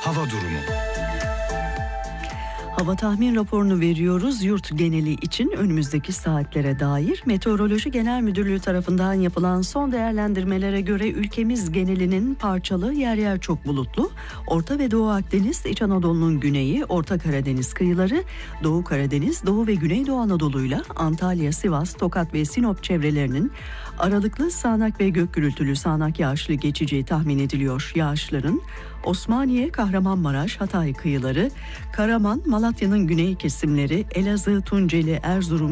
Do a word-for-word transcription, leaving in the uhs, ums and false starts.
Hava durumu. Hava tahmin raporunu veriyoruz. Yurt geneli için önümüzdeki saatlere dair Meteoroloji Genel Müdürlüğü tarafından yapılan son değerlendirmelere göre ülkemiz genelinin parçalı, yer yer çok bulutlu, Orta ve Doğu Akdeniz, İç Anadolu'nun güneyi, Orta Karadeniz kıyıları, Doğu Karadeniz, Doğu ve Güneydoğu Anadolu'yla Antalya, Sivas, Tokat ve Sinop çevrelerinin aralıklı sağanak ve gök gürültülü sağanak yağışlı geçeceği tahmin ediliyor. Yağışların Osmaniye, Kahramanmaraş, Hatay kıyıları, Karaman, Malatya'nın güney kesimleri, Elazığ, Tunceli, Erzurum,